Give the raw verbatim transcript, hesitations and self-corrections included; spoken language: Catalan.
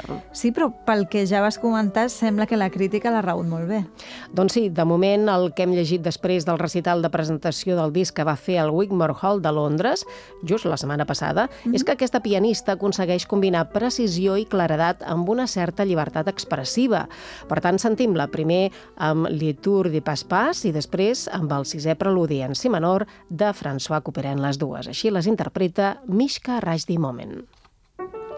Sí, però pel que ja vas comentar, sembla que la crítica l'ha rebut molt bé. Doncs sí, de moment el que hem llegit després del recital de presentació del disc que va fer al Wigmore Hall de Londres, just la setmana passada, mm-hmm. és que aquesta pianista aconsegueix combinar precisió i claredat amb una certa llibertat expressiva. Per tant, sentim-la primer amb Le Tour de Pas-Pas i després amb el sisè preludi en si menor de François Couperin, les dues. Així les interpreta Mishka Rajdi Moment.